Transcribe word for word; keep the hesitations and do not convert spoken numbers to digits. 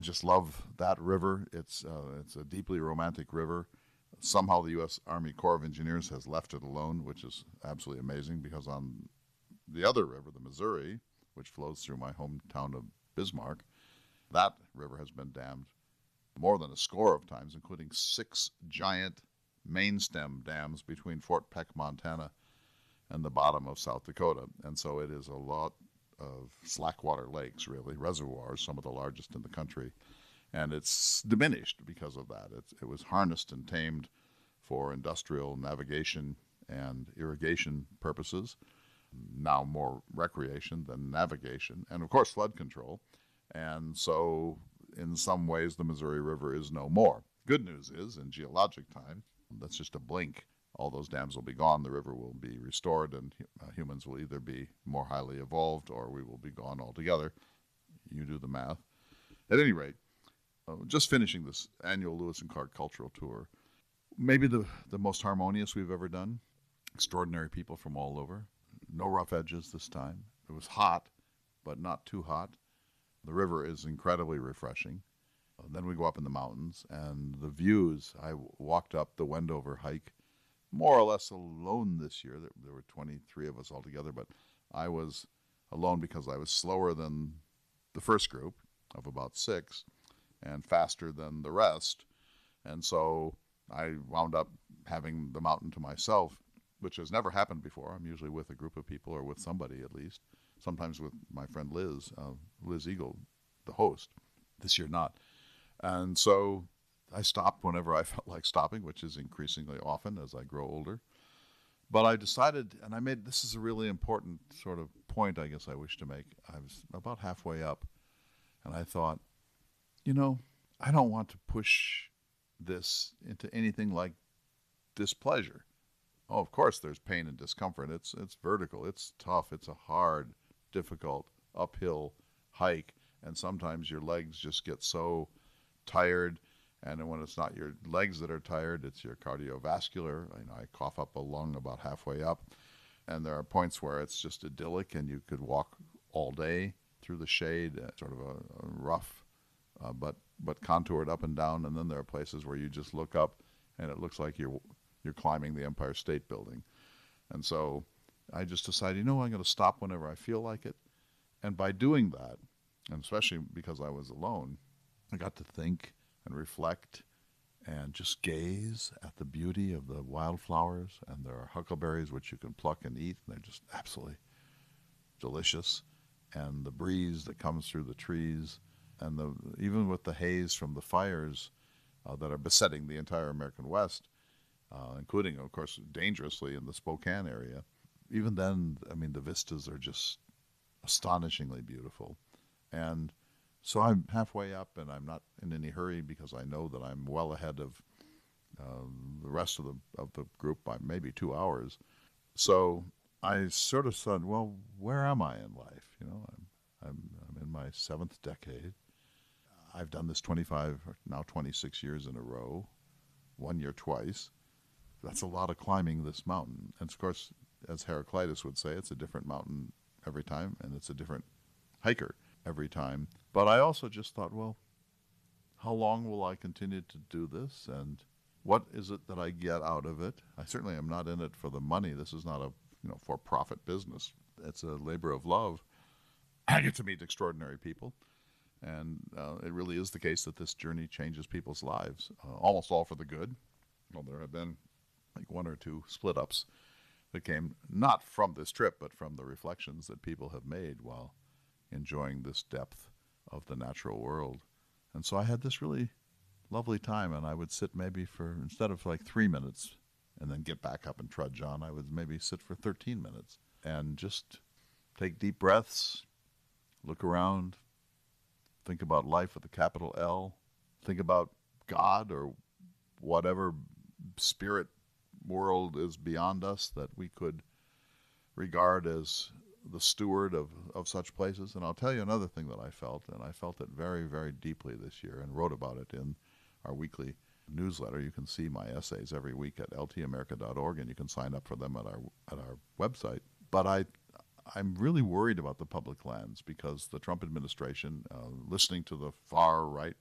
Just love that river. It's uh, it's a deeply romantic river. Somehow the U S. Army Corps of Engineers has left it alone, which is absolutely amazing because on the other river, the Missouri, which flows through my hometown of Bismarck, that river has been dammed more than a score of times, including six giant main stem dams between Fort Peck, Montana, and the bottom of South Dakota. And so it is a lot of slackwater lakes, really, reservoirs, some of the largest in the country. And it's diminished because of that. It, it was harnessed and tamed for industrial navigation and irrigation purposes, now more recreation than navigation, and of course flood control. And so, in some ways, the Missouri River is no more. Good news is, in geologic time, that's just a blink. All those dams will be gone, the river will be restored, and uh, humans will either be more highly evolved or we will be gone altogether. You do the math. At any rate, uh, just finishing this annual Lewis and Clark Cultural Tour, maybe the, the most harmonious we've ever done. Extraordinary people from all over. No rough edges this time. It was hot, but not too hot. The river is incredibly refreshing. Uh, then we go up in the mountains, and the views. I walked up the Wendover hike more or less alone this year. There, there were twenty-three of us altogether, but I was alone because I was slower than the first group of about six and faster than the rest. And so I wound up having the mountain to myself, which has never happened before. I'm usually with a group of people or with somebody at least, sometimes with my friend Liz, uh, Liz Eagle, the host. This year not. And so I stopped whenever I felt like stopping, which is increasingly often as I grow older. But I decided, and I made, this is a really important sort of point I guess I wish to make. I was about halfway up, and I thought, you know, I don't want to push this into anything like displeasure. Oh, of course, there's pain and discomfort. It's it's vertical. It's tough. It's a hard, difficult, uphill hike, and sometimes your legs just get so tired. And when it's not your legs that are tired, it's your cardiovascular. You know, I cough up a lung about halfway up, and there are points where it's just idyllic, and you could walk all day through the shade, uh, sort of a, a rough, uh, but but contoured up and down. And then there are places where you just look up, and it looks like you're you're climbing the Empire State Building. And so I just decided, you know, I'm going to stop whenever I feel like it. And by doing that, and especially because I was alone, I got to think and reflect and just gaze at the beauty of the wildflowers. And there are huckleberries which you can pluck and eat, and they're just absolutely delicious. And the breeze that comes through the trees, and the even with the haze from the fires uh, that are besetting the entire American West, uh, including, of course, dangerously in the Spokane area. Even then, I mean, the vistas are just astonishingly beautiful. And so I'm halfway up, and I'm not in any hurry because I know that I'm well ahead of uh, the rest of the of the group by maybe two hours. So I sort of said, well, where am I in life? You know, I'm I'm, I'm in my seventh decade. I've done this twenty-five, now twenty-six years in a row, one year twice. That's a lot of climbing this mountain. And of course, as Heraclitus would say, it's a different mountain every time, and it's a different hiker every time. But I also just thought, well, how long will I continue to do this, and what is it that I get out of it? I certainly am not in it for the money. This is not a you know for-profit business. It's a labor of love. I get to meet extraordinary people, and uh, it really is the case that this journey changes people's lives, uh, almost all for the good. Well, there have been like one or two split-ups that came not from this trip, but from the reflections that people have made while enjoying this depth of the natural world. And so I had this really lovely time, and I would sit maybe for, instead of like three minutes and then get back up and trudge on, I would maybe sit for thirteen minutes and just take deep breaths, look around, think about life with a capital L, think about God or whatever spirit world is beyond us that we could regard as the steward of, of such places. And I'll tell you another thing that I felt, and I felt it very, very deeply this year and wrote about it in our weekly newsletter. You can see my essays every week at l t america dot org, and you can sign up for them at our at our website. But I I'm really worried about the public lands because the Trump administration, uh, listening to the far right